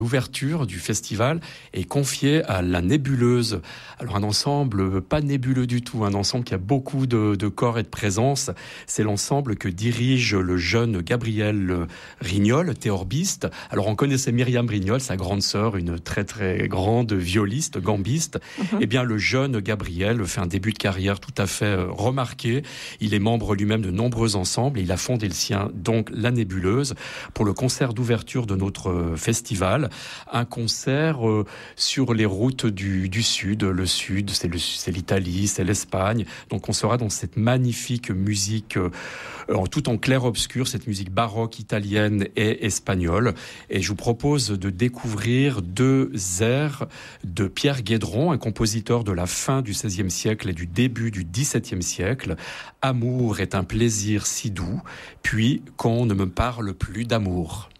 L'ouverture du festival est confiée à la Nébuleuse. Alors un ensemble pas nébuleux du tout, un ensemble qui a beaucoup de corps et de présence. C'est l'ensemble que dirige le jeune Gabriel Rignol, théorbiste. Alors on connaissait Myriam Rignol, sa grande sœur, une très très grande violiste, gambiste. Eh bien le jeune Gabriel fait un début de carrière tout à fait remarqué. Il est membre lui-même de nombreux ensembles et il a fondé le sien, donc la Nébuleuse, pour le concert d'ouverture de notre festival. Un concert sur les routes du Sud. Le Sud, c'est l'Italie, c'est l'Espagne. Donc on sera dans cette magnifique musique, tout en clair-obscur, cette musique baroque italienne et espagnole. Et je vous propose de découvrir 2 airs de Pierre Guédron, un compositeur de la fin du XVIe siècle et du début du XVIIe siècle. Amour est un plaisir si doux, puis qu'on ne me parle plus d'amour.